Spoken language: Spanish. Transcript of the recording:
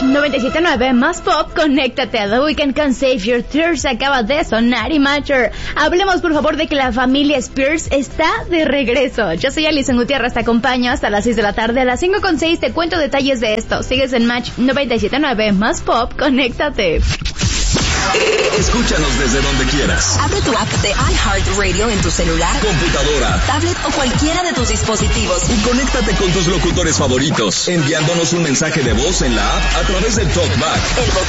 Match 97.9 más pop, conéctate a The Weeknd con Save Your Tears. Acaba de sonar y Matcher. Hablemos por favor de que la familia Spears está de regreso. Yo soy Alison Gutiérrez, te acompaño hasta las 6 de la tarde. A las 5:06 te cuento detalles de esto. Sigues en Match 97.9 más pop, conéctate. Escúchanos desde donde quieras. Abre tu app de iHeartRadio en tu celular, computadora, tablet o cualquiera de tus dispositivos. Y conéctate con tus locutores favoritos, enviándonos un mensaje de voz en la app a través del TalkBack.